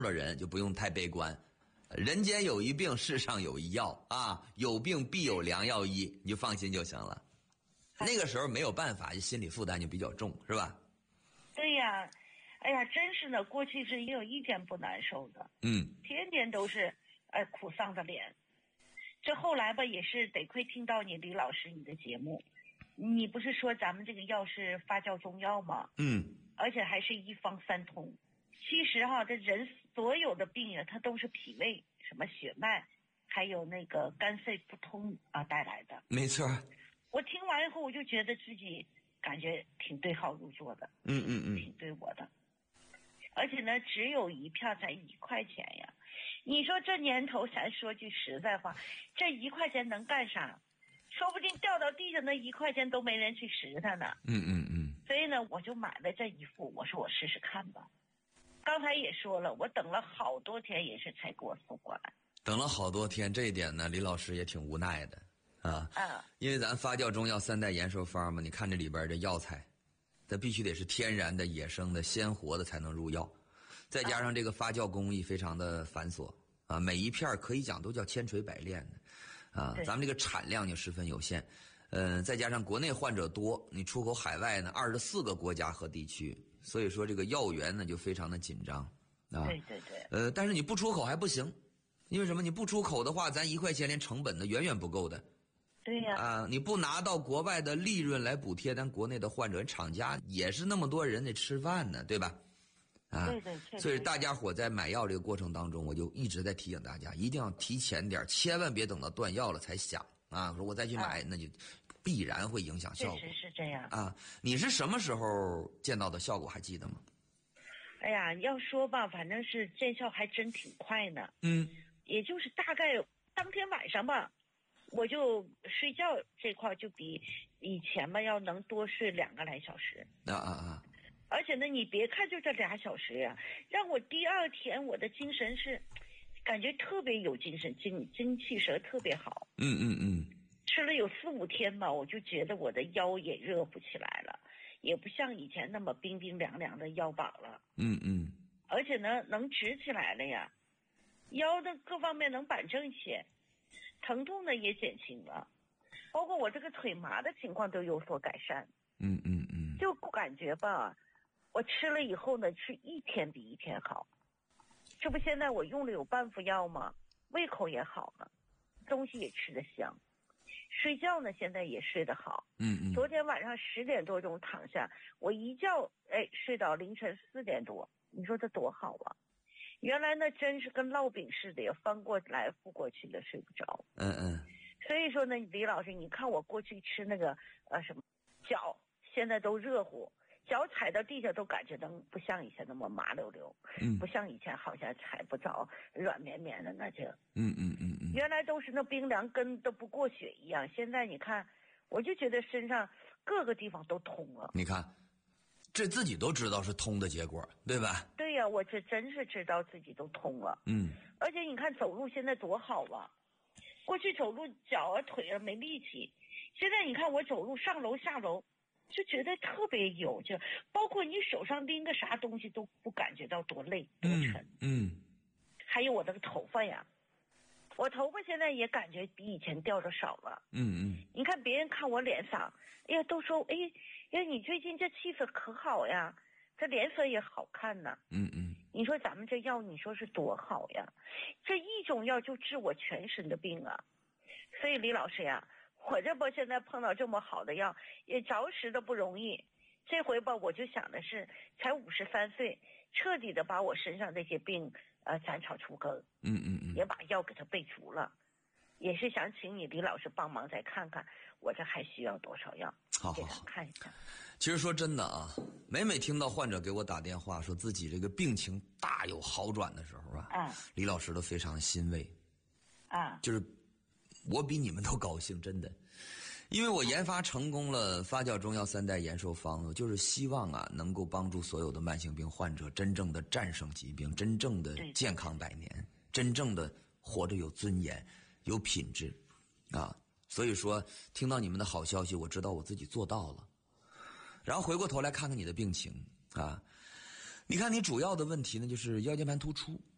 的人就不用太悲观。人间有一病，世上有一药啊，有病必有良药医，你就放心就行了。那个时候没有办法，心理负担就比较重，是吧？ 对呀，哎呀，真是的，过去是也有一天不难受的，天天都是苦丧的脸。这后来吧，也是得亏听到你李老师你的节目，你不是说咱们这个药是发酵中药吗？而且还是一方三通。其实哈，这人所有的病啊，它都是脾胃、什么血脉，还有那个肝肺不通啊带来的。 没错。 我听完以后，我就觉得自己感觉挺对号入座的，挺对我的。而且呢，只有一票才1块钱呀！你说这年头，咱说句实在话，这1块钱能干啥？说不定掉到地上那1块钱都没人去拾它呢。所以呢，我就买了这一副，我说我试试看吧。刚才也说了，我等了好多天，也是才给我送过来。 等了好多天，这一点呢，李老师也挺无奈的啊。因为咱发酵中药3代延寿方嘛，你看这里边这药材，它必须得是天然的、野生的、鲜活的才能入药，再加上这个发酵工艺非常的繁琐啊，每一片可以讲都叫千锤百炼的啊。咱们这个产量就十分有限，再加上国内患者多，你出口海外呢24个国家和地区，所以说这个药源呢就非常的紧张啊。对。但是你不出口还不行，因为什么？你不出口的话，咱1块钱连成本的远远不够的。 对呀。 啊，你不拿到国外的利润来补贴咱国内的患者，厂家也是那么多人得吃饭呢，对吧？啊， 对。 所以大家伙在买药这个过程当中，我就一直在提醒大家，一定要提前点，千万别等到断药了才想啊，说我再去买，那就必然会影响效果。 确实是这样啊。你是什么时候见到的效果还记得吗？ 哎呀，要说吧，反正是见效还真挺快呢。也就是大概当天晚上吧，我就睡觉这块就比以前吧要能多睡2个来小时。而且呢，你别看就这2小时呀，让我第2天我的精神是感觉特别有精神，精气神特别好。吃了有4、5天吧，我就觉得我的腰也热不起来了，也不像以前那么冰冰凉凉的腰膀了。而且呢，能直起来了呀，腰的各方面能板正一些，疼痛呢也减轻了，包括我这个腿麻的情况都有所改善。就感觉吧，我吃了以后呢，是一天比一天好。这不现在我用了有半副药吗？胃口也好了，东西也吃得香，睡觉呢现在也睡得好。昨天晚上10点多钟躺下，我一觉睡到凌晨4点多，你说这多好啊！原来呢真是跟烙饼似的，也翻过来覆过去的，睡不着。所以说呢，李老师，你看我过去吃那个什么脚，现在都热乎，脚踩到地下都感觉能不像以前那么麻溜溜，不像以前好像踩不着，软绵绵的那就。原来都是那冰凉，跟都不过血一样。现在你看，我就觉得身上各个地方都通了。 你看，这自己都知道是通的结果，对吧？ 对呀，我这真是知道自己都通了。而且你看走路现在多好啊！过去走路脚啊腿啊没力气，现在你看我走路上楼下楼就觉得特别有，就包括你手上拎个啥东西都不感觉到多累多沉。还有我这个头发呀，我头发现在也感觉比以前掉的少了。你看别人看我脸上，哎呀都说你最近这气色可好呀，这脸色也好看呢。你说咱们这药你说是多好呀，这一种药就治我全身的病啊。所以李老师呀，我这不现在碰到这么好的药，也着实的不容易。这回吧，我就想的是，才53岁，彻底的把我身上这些病斩草除根。也把药给它备足了，也是想请你李老师帮忙再看看，我这还需要多少药？ 好， 看一下。 其实说真的啊，每听到患者给我打电话说自己这个病情大有好转的时候啊，李老师都非常欣慰。就是我比你们都高兴，真的。因为我研发成功了发酵中药3代延寿方，就是希望啊能够帮助所有的慢性病患者真正的战胜疾病，真正的健康100年，真正的活着有尊严有品质啊。所以说听到你们的好消息，我知道我自己做到了。然后回过头来看看你的病情啊，你看你主要的问题呢就是腰间盘突出